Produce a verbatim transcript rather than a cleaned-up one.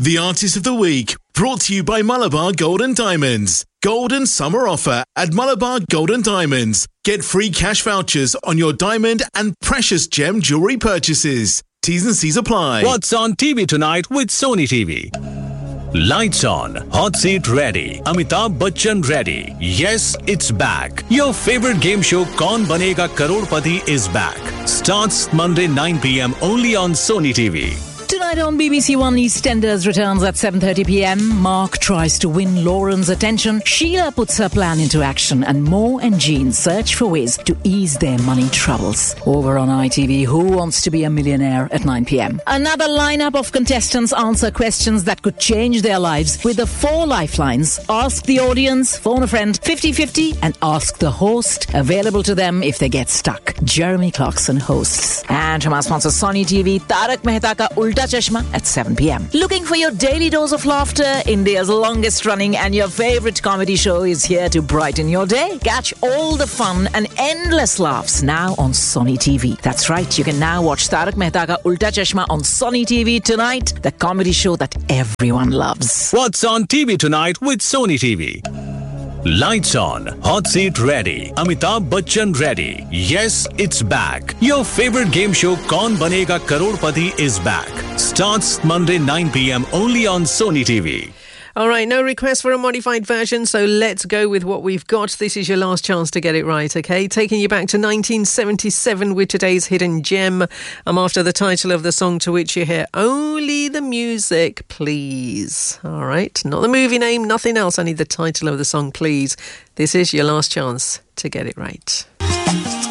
The Artist of the Week, brought to you by Malabar Gold and Diamonds. Golden summer offer at Malabar Gold and Diamonds. Get free cash vouchers on your diamond and precious gem jewellery purchases. T's and C's apply. What's on T V tonight with Sony T V? Lights on, hot seat ready, Amitabh Bachchan ready. Yes, it's back. Your favorite game show Kaun Banega Crorepati is back. Starts Monday nine p.m. only on Sony T V. Tonight on B B C One, EastEnders returns at seven thirty p.m. Mark tries to win Lauren's attention. Sheila puts her plan into action. And Mo and Jean search for ways to ease their money troubles. Over on I T V, Who Wants to Be a Millionaire at nine p.m. Another lineup of contestants answer questions that could change their lives with the four lifelines. Ask the audience, phone a friend, fifty-fifty, and ask the host. Available to them if they get stuck. Jeremy Clarkson hosts. And from our sponsor Sony T V, Tarak Mehta Ka Ulta Chashma at seven p.m. Looking for your daily dose of laughter? India's longest running and your favorite comedy show is here to brighten your day. Catch all the fun and endless laughs now on Sony T V. That's right, you can now watch Tarak Mehta Ka Ulta Chashma on Sony T V tonight, the comedy show that everyone loves. What's on T V tonight with Sony T V? Lights on, hot seat ready, Amitabh Bachchan ready. Yes, it's back. Your favorite game show Kaun Banega Crorepati is back. Starts Monday nine p.m. only on Sony T V. All right, no request for a modified version, so let's go with what we've got. This is your last chance to get it right, okay? Taking you back to nineteen seventy-seven with today's hidden gem. I'm after the title of the song to which you hear only the music, please. All right, not the movie name, nothing else. I need the title of the song, please. This is your last chance to get it right.